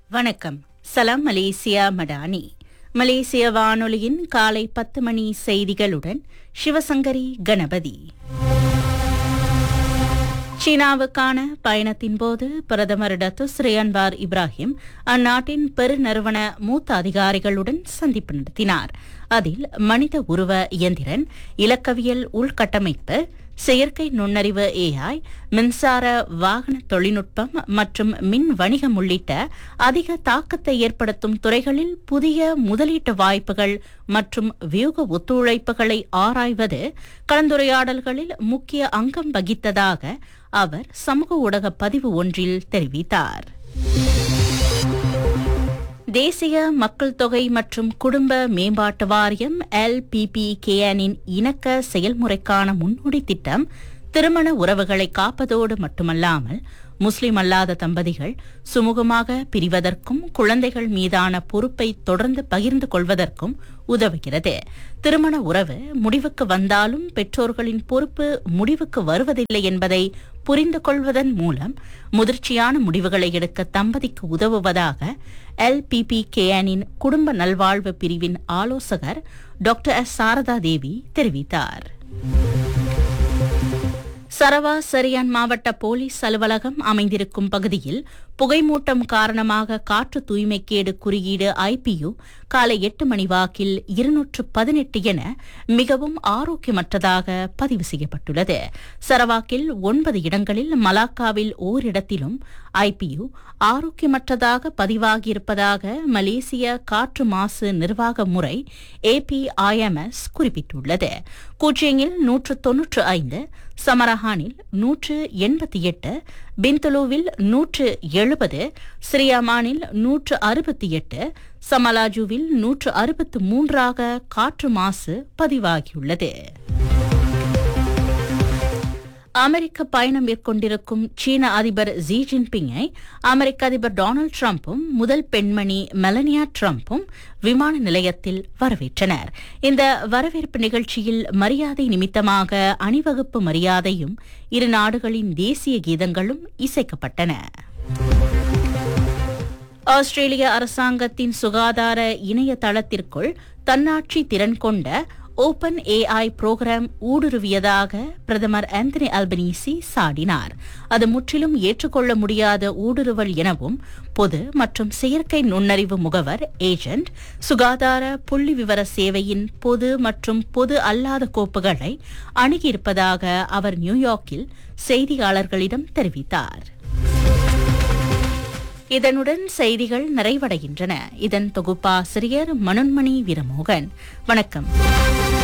வணக்கம். சலாம் மலேசியா மடானி. மலேசிய வானொலியின் காலை 10 மணி செய்திகளுடன் சிவசங்கரி கணபதி. சீனாவுக்கான பயணத்தின் போது பிரதமர் டத்துஸ் ஸ்ரீ அன்வார் இப்ராஹிம் அந்நாட்டின் பெருநிறுவன மூத்த அதிகாரிகளுடன் சந்திப்பு நடத்தினார். அதில் மனித உருவ இயந்திரன், இலக்கவியல் உள்கட்டமைப்பு, செயற்கை நுண்ணறிவு AI, மின்சார வாகன தொழில்நுட்பம் மற்றும் மின் வணிகம் உள்ளிட்ட அதிக தாக்கத்தை ஏற்படுத்தும் துறைகளில் புதிய முதலீட்டு வாய்ப்புகள் மற்றும் வியூக ஒத்துழைப்புகளை ஆராய்வது கலந்துரையாடல்களில் முக்கிய அங்கம் வகித்ததாக அவர் சமூக ஊடக பதிவு ஒன்றில் தெரிவித்தார். தேசிய மக்கள் தொகை மற்றும் குடும்ப மேம்பாட்டு வாரியம் LPPKN-இன் இணக்க செயல்முறைக்கான முன்னோடி திட்டம் திருமண உறவுகளை காப்பதோடு மட்டுமல்லாமல் முஸ்லிம் அல்லாத தம்பதிகள் சுமூகமாக பிரிவதற்கும் குழந்தைகள் மீதான பொறுப்பை தொடர்ந்து பகிர்ந்து கொள்வதற்கும் உதவுகிறது. திருமண உறவு முடிவுக்கு வந்தாலும் பெற்றோர்களின் பொறுப்பு முடிவுக்கு வருவதில்லை என்பதை புரிந்து கொள்வதன் மூலம் முதிர்ச்சியான முடிவுகளை எடுக்க தம்பதிக்கு உதவுவதாக LPPKN-இன் குடும்ப நல்வாழ்வு பிரிவின் ஆலோசகர் டாக்டர் S. சாரதா தேவி தெரிவித்தார். சரவா சரியான் மாவட்ட போலீஸ் அலுவலகம் அமைந்திருக்கும் பகுதியில் புகைமூட்டம் காரணமாக காற்று தூய்மைக்கேடு குறியீடு IPU காலை 8 மணி வாக்கில் 218 என மிகவும் ஆரோக்கியமற்றதாக பதிவு செய்யப்பட்டுள்ளது. சரவாக்கில் 9 இடங்களில், மலாக்காவில் ஓரிடத்திலும் IPU ஆரோக்கியமற்றதாக பதிவாகியிருப்பதாக மலேசிய காற்று மாசு நிர்வாக முறை APIMS குறிப்பிட்டுள்ளது. கூச்சியங்கில் 195, சமரஹானில் 188, பிந்தலோவில் 170, ஸ்ரீயாமானில் 168, சமலாஜுவில் 163 காற்று மாசு பதிவாகியுள்ளது. அமெரிக்க பயணம் மேற்கொண்டிருக்கும் சீன அதிபர் ஜி ஜின்பிங்கை அமெரிக்க அதிபர் டொனால்டு டிரம்பும் முதல் பெண்மணி மெலனியா டிரம்பும் விமான நிலையத்தில் வரவேற்றனர். இந்த வரவேற்பு நிகழ்ச்சியில் மரியாதை நிமித்தமாக அணிவகுப்பு மரியாதையும் இரு நாடுகளின் தேசிய கீதங்களும் இசைக்கப்பட்டன. ஆஸ்திரேலிய அரசாங்கத்தின் சுகாதார இணையதளத்திற்குள் தன்னாட்சி திறன் கொண்ட ஓபன் AI புரோகிராம் ஊடுருவியதாக பிரதமர் ஆந்தனி அல்பனீசி சாடினார். அது முற்றிலும் ஏற்றுக்கொள்ள முடியாத ஊடுருவல் எனவும் பொது மற்றும் செயற்கை நுண்ணறிவு முகவர் ஏஜென்ட் சுகாதார புள்ளி விவர சேவையின் பொது மற்றும் பொது அல்லாத கோப்புகளை அணுகியிருப்பதாக அவர் நியூயார்க்கில் செய்தியாளர்களிடம் தெரிவித்தார். இதனுடன் செய்திகள் நிறைவடைகின்றன. இதன் தொகுப்பாசிரியர் மனோன்மணி வீரமோகன். வணக்கம்.